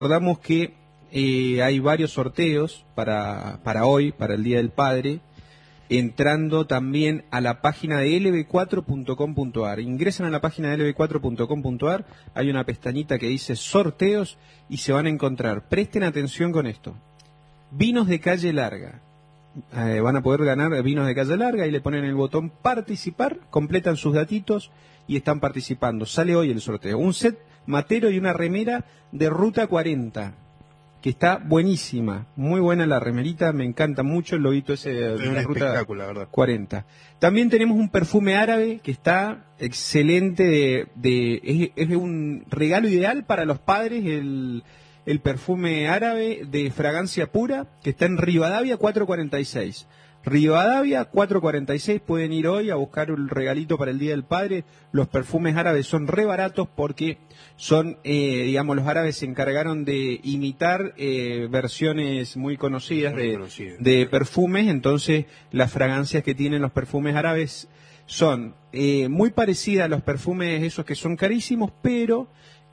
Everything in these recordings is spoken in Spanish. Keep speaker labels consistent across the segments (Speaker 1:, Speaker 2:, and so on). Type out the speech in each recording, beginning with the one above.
Speaker 1: Recordamos que hay varios sorteos para hoy, para el Día del Padre, entrando también a la página de lb4.com.ar. Ingresan a la página de lb4.com.ar, hay una pestañita que dice sorteos y se van a encontrar. Presten atención con esto. Vinos de Calle Larga. Van a poder ganar vinos de Calle Larga y le ponen el botón participar, completan sus datitos y están participando. Sale hoy el sorteo. Un set matero y una remera de Ruta 40, que está buenísima, muy buena la remerita, me encanta mucho el lobito ese de la Ruta 40. También tenemos un perfume árabe que está excelente, es un regalo ideal para los padres, el perfume árabe de fragancia pura, que está en Rivadavia 446. Rivadavia 446, pueden ir hoy a buscar un regalito para el Día del Padre. Los perfumes árabes son re baratos porque son, los árabes se encargaron de imitar versiones muy conocidas de perfumes, entonces las fragancias que tienen los perfumes árabes son muy parecidas a los perfumes esos que son carísimos, pero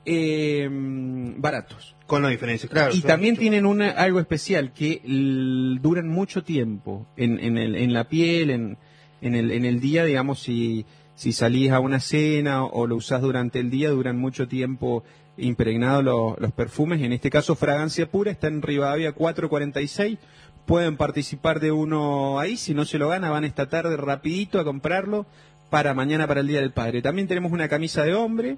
Speaker 1: baratos.
Speaker 2: Con la diferencia, claro.
Speaker 1: Y también tienen algo especial, que duran mucho tiempo en la piel, en el día, digamos, si salís a una cena o lo usás durante el día, duran mucho tiempo impregnados los perfumes. En este caso, Fragancia Pura está en Rivadavia 446. Pueden participar de uno ahí, si no se lo gana, van esta tarde rapidito a comprarlo para mañana, para el Día del Padre. También tenemos una camisa de hombre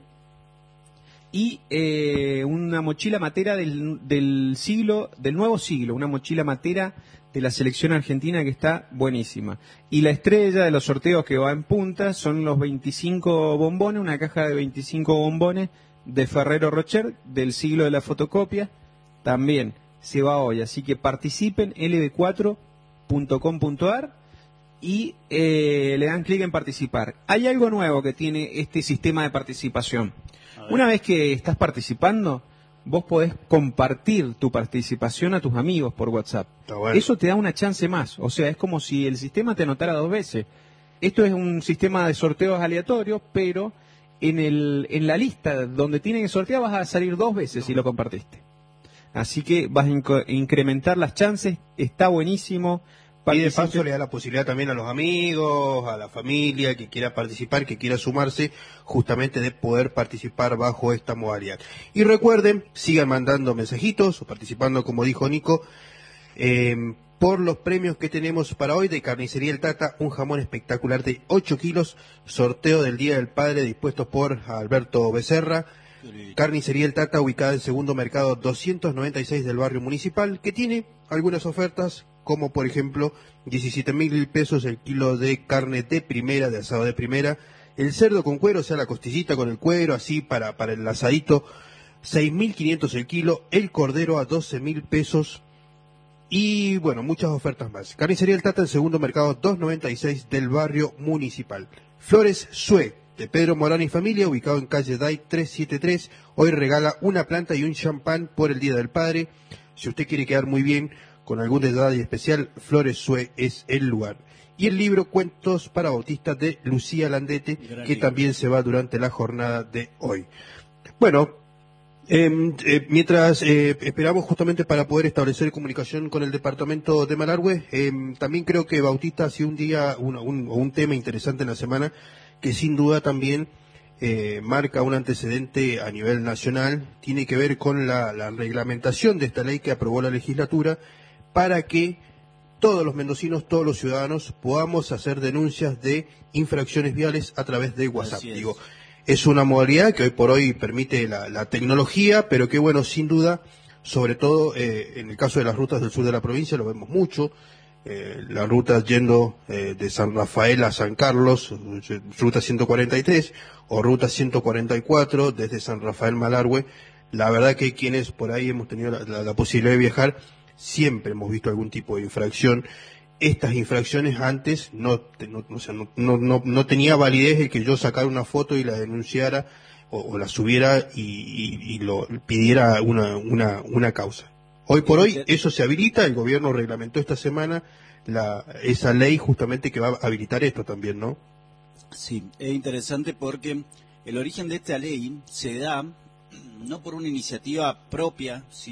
Speaker 1: y una mochila matera del nuevo siglo, una mochila matera de la selección argentina que está buenísima. Y la estrella de los sorteos que va en punta son los 25 bombones, una caja de 25 bombones de Ferrero Rocher del siglo de la fotocopia, también se va hoy, así que participen, lb4.com.ar y le dan clic en participar. Hay algo nuevo que tiene este sistema de participación. Una vez que estás participando, vos podés compartir tu participación a tus amigos por WhatsApp. Bueno. Eso te da una chance más. O sea, es como si el sistema te anotara 2 veces. Esto es un sistema de sorteos aleatorios, pero en la lista donde tienen que sortear vas a salir 2 veces si lo compartiste. Así que vas a incrementar las chances. Está buenísimo.
Speaker 2: Y de paso le da la posibilidad también a los amigos, a la familia que quiera participar, que quiera sumarse, justamente de poder participar bajo esta modalidad. Y recuerden, sigan mandando mensajitos o participando, como dijo Nico, por los premios que tenemos para hoy de Carnicería El Tata, un jamón espectacular de 8 kilos, sorteo del Día del Padre dispuestos por Alberto Becerra. Carnicería El Tata, ubicada en Segundo Mercado 296 del barrio Municipal, que tiene algunas ofertas, como por ejemplo 17.000 pesos el kilo de carne de primera, de asado de primera, el cerdo con cuero, o sea la costillita con el cuero, así para el asadito, 6.500 el kilo, el cordero a 12.000 pesos y bueno, muchas ofertas más. Carnicería El Tata en Segundo Mercado 296 del barrio Municipal. Flores Sue, de Pedro Morán y familia, ubicado en calle Day 373, hoy regala una planta y un champán por el Día del Padre. Si usted quiere quedar muy bien con algún detalle especial, Flores Sue es el lugar. Y el libro Cuentos para Bautistas de Lucía Landete, que también se va durante la jornada de hoy. Bueno, mientras esperamos justamente para poder establecer comunicación con el departamento de Malargüe, también creo que Bautista ha sido un día, un tema interesante en la semana, que sin duda también marca un antecedente a nivel nacional, tiene que ver con la reglamentación de esta ley que aprobó la legislatura, para que todos los mendocinos, todos los ciudadanos podamos hacer denuncias de infracciones viales a través de WhatsApp. Es una modalidad que hoy por hoy permite la tecnología, pero que bueno, sin duda, sobre todo en el caso de las rutas del sur de la provincia, lo vemos mucho. Las rutas yendo de San Rafael a San Carlos, ruta 143 o ruta 144 desde San Rafael Malargüe. La verdad que quienes por ahí hemos tenido la posibilidad de viajar, siempre hemos visto algún tipo de infracción. Estas infracciones antes no tenía validez el que yo sacara una foto y la denunciara o la subiera y lo pidiera una causa. Hoy por hoy eso se habilita, el gobierno reglamentó esta semana esa ley justamente que va a habilitar esto también, ¿no?
Speaker 3: Sí, es interesante porque el origen de esta ley se da no por una iniciativa propia,